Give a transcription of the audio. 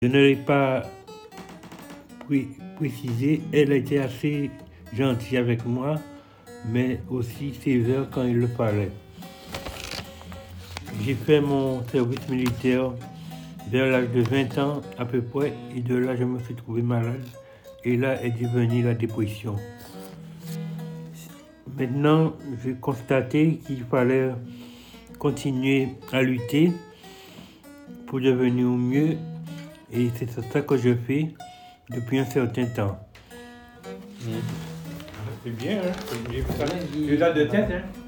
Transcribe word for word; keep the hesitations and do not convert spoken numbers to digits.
Je ne l'ai pas pré- précisé, elle a été assez gentille avec moi, mais aussi sévère quand il le fallait. J'ai fait mon service militaire vers l'âge de vingt ans à peu près, et de là je me suis trouvé malade, et là est devenue la dépression. Maintenant, j'ai constaté qu'il fallait continuer à lutter pour devenir mieux, et c'est ça que je fais depuis un certain temps. C'est bien, hein? J'ai vu ça. J'ai ça de tête, hein?